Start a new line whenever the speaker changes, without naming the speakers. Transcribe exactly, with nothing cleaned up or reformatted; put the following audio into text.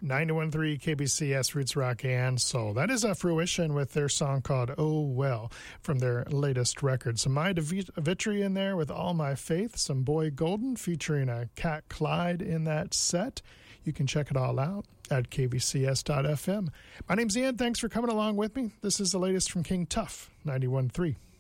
ninety-one point three K B C S Roots Rock and Soul. That is a Fruition with their song called Oh Well from their latest record. Some My Vitry in there with All My Faith, some Boy Golden featuring a Cat Clyde in that set. You can check it all out at K V C S dot F M. My name's Ian. Thanks for coming along with me. This is the latest from King Tuff, ninety-one point three.